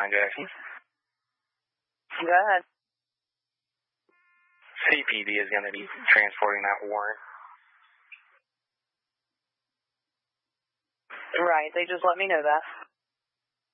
Pine Jackson. Go ahead. CPD is going to be transporting that warrant. Right, they just let me know that.